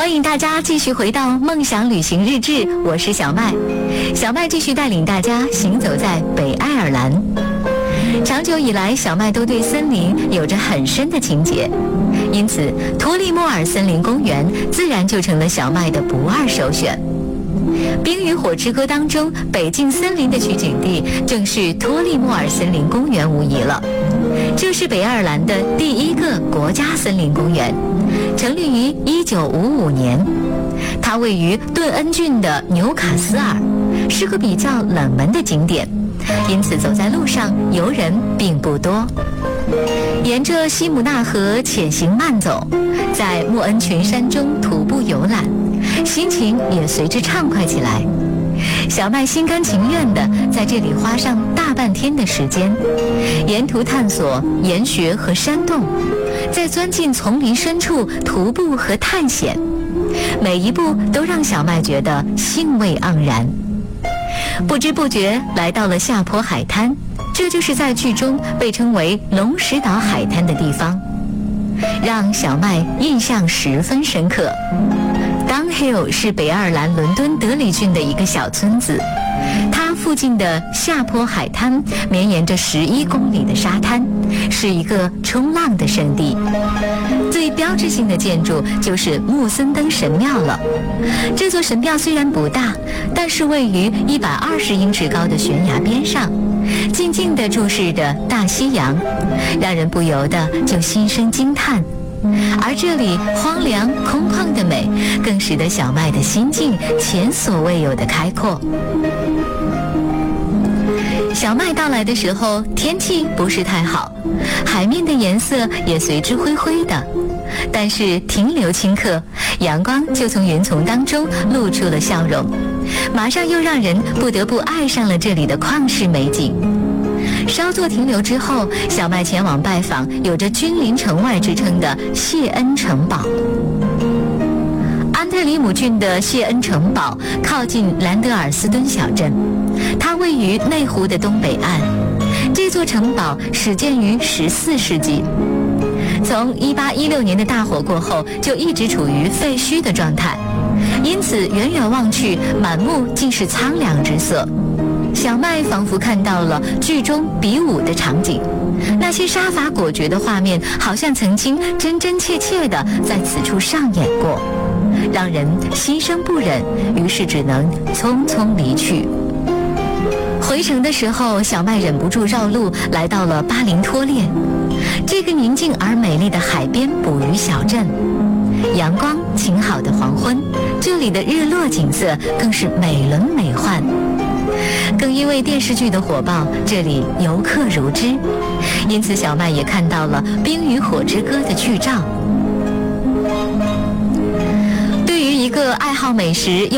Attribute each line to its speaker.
Speaker 1: 欢迎大家继续回到梦想旅行日志，我是小麦。小麦继续带领大家行走在北爱尔兰。长久以来，小麦都对森林有着很深的情结，因此托利莫尔森林公园自然就成了小麦的不二首选。《冰与火之歌》当中，北境森林的取景地正是托利莫尔森林公园无疑了。这是北爱尔兰的第一个国家森林公园，成立于1955年。它位于顿恩郡的纽卡斯尔，是个比较冷门的景点，因此走在路上游人并不多。沿着西姆纳河潜行慢走，在莫恩群山中徒步游览，心情也随之畅快起来。小麦心甘情愿地在这里花上大半天的时间，沿途探索岩穴和山洞，再钻进丛林深处徒步和探险，每一步都让小麦觉得兴味盎然。不知不觉来到了下坡海滩，这就是在剧中被称为龙石岛海滩的地方，让小麦印象十分深刻。Dunhill 是北爱尔兰伦敦德里郡的一个小村子，它附近的下坡海滩绵延着11公里的沙滩，是一个冲浪的圣地。最标志性的建筑就是穆森登神庙了。这座神庙虽然不大，但是位于120英尺高的悬崖边上，静静地注视着大西洋，让人不由得就心生惊叹。而这里荒凉空旷的美，更使得小麦的心境前所未有的开阔。小麦到来的时候，天气不是太好，海面的颜色也随之灰灰的，但是停留顷刻，阳光就从云层当中露出了笑容，马上又让人不得不爱上了这里的旷世美景。稍作停留之后，小麦前往拜访有着君临城外之称的谢恩城堡。安特里姆郡的谢恩城堡靠近兰德尔斯敦小镇，它位于内湖的东北岸。这座城堡始建于14世纪，从1816年的大火过后就一直处于废墟的状态，因此远远望去，满目尽是苍凉之色。小麦仿佛看到了剧中比武的场景，那些杀伐果决的画面好像曾经真真切切地在此处上演过，让人心生不忍，于是只能匆匆离去。回程的时候，小麦忍不住绕路来到了巴林托列，这个宁静而美丽的海边捕鱼小镇。阳光晴好的黄昏，这里的日落景色更是美轮美奂。更因为电视剧的火爆，这里游客如织，因此小麦也看到了《冰与火之歌》的剧照。对于一个爱好美食